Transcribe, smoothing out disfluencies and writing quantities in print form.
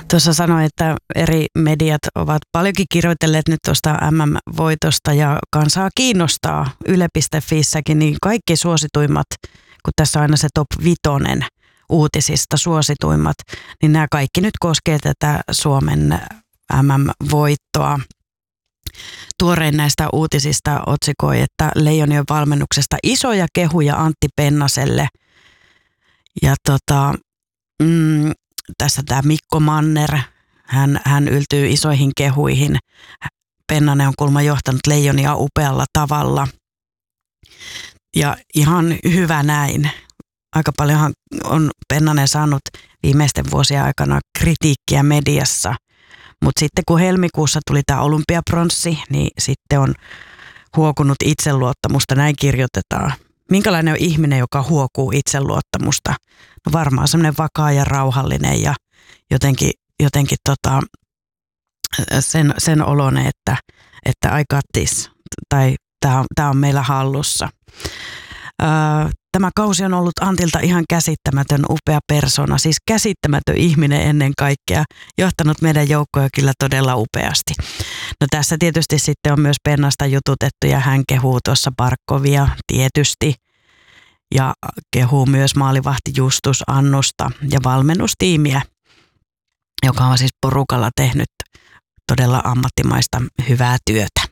Tuossa sanoin, että eri mediat ovat paljonkin kirjoitelleet nyt tuosta MM-voitosta ja kansaa kiinnostaa Yle.fissäkin, niin kaikki suosituimmat, kun tässä on aina se top 5 uutisista suosituimmat, niin nämä kaikki nyt koskee tätä Suomen MM-voittoa. Tuorein näistä uutisista otsikoi, että Leijonien valmennuksesta isoja kehuja Antti Pennaselle. Ja tässä tämä Mikko Manner, hän yltyy isoihin kehuihin. Pennanen on kuulemma johtanut Leijonia upealla tavalla. Ja ihan hyvä näin. Aika paljonhan on Pennanen saanut viimeisten vuosien aikana kritiikkiä mediassa. Mutta sitten kun helmikuussa tuli tämä olympiapronssi, niin sitten on huokunut itseluottamusta, näin kirjoitetaan. Minkälainen on ihminen, joka huokuu itseluottamusta? No varmaan semmoinen vakaa ja rauhallinen ja jotenkin sen oloinen, että I got this, tai tämä on meillä hallussa. Tämä kausi on ollut Antilta ihan käsittämätön upea persona, siis käsittämätön ihminen ennen kaikkea, johtanut meidän joukkoja kyllä todella upeasti. No tässä tietysti sitten on myös Pennasta jututettu ja hän kehuu tuossa Barkovia tietysti ja kehuu myös maalivahti Justus Annusta ja valmennustiimiä, joka on siis porukalla tehnyt todella ammattimaista hyvää työtä.